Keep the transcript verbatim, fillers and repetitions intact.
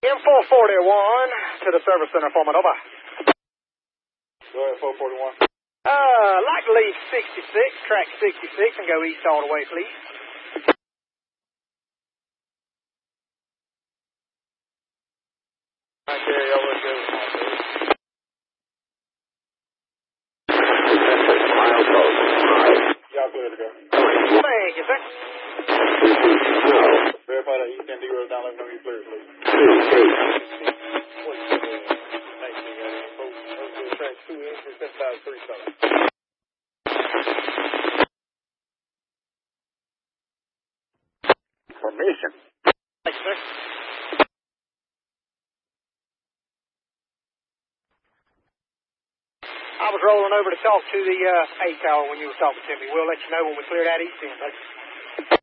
M four forty-one to the service center for Manova. Go ahead, four forty-one. Uh, like to leave sixty-six, track sixty-six, and go east all the way, please. Hi, Gary, over at Davis. Y'all clear to go. Thank you, sir. Verify that East N D road down, let me know you clear, please. Track two inches, ten five three seven. Formation. Thank you, sir. I was rolling over to talk to the uh, A tower when you were talking to me. We'll let you know when we clear that east end.